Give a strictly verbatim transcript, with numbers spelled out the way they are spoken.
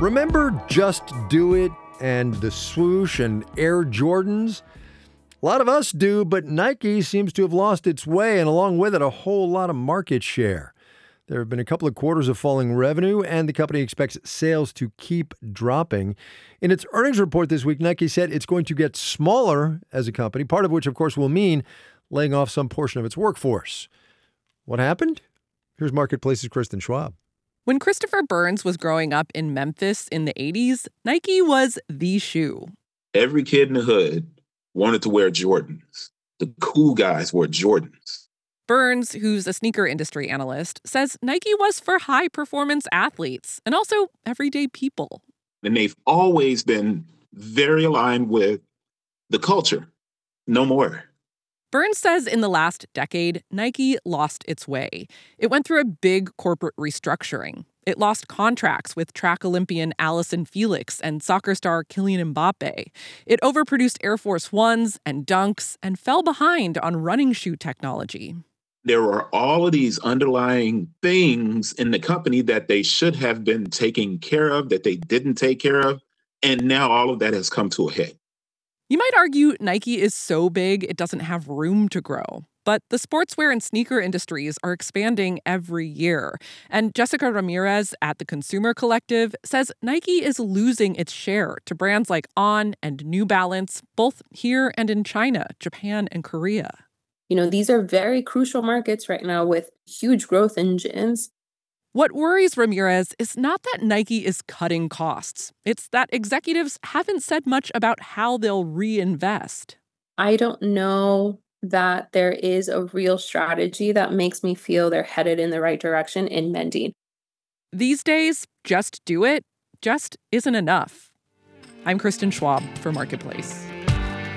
Remember Just Do It and the swoosh and Air Jordans? A lot of us do, but Nike seems to have lost its way and along with it a whole lot of market share. There have been a couple of quarters of falling revenue, and the company expects sales to keep dropping. In its earnings report this week, Nike said it's going to get smaller as a company, part of which, of course, will mean laying off some portion of its workforce. What happened? Here's Marketplace's Kristen Schwab. When Christopher Burns was growing up in Memphis in the eighties, Nike was the shoe. Every kid in the hood wanted to wear Jordans. The cool guys wore Jordans. Burns, who's a sneaker industry analyst, says Nike was for high-performance athletes and also everyday people. And they've always been very aligned with the culture. No more. Burns says in the last decade, Nike lost its way. It went through a big corporate restructuring. It lost contracts with track Olympian Allyson Felix and soccer star Kylian Mbappe. It overproduced Air Force Ones and Dunks and fell behind on running shoe technology. There were all of these underlying things in the company that they should have been taking care of, that they didn't take care of, and now all of that has come to a head. You might argue Nike is so big it doesn't have room to grow. But the sportswear and sneaker industries are expanding every year. And Jessica Ramirez at the Consumer Collective says Nike is losing its share to brands like On and New Balance, both here and in China, Japan, and Korea. You know, these are very crucial markets right now with huge growth engines. What worries Ramirez is not that Nike is cutting costs. It's that executives haven't said much about how they'll reinvest. I don't know that there is a real strategy that makes me feel they're headed in the right direction in mending. These days, just do it just isn't enough. I'm Kristen Schwab for Marketplace.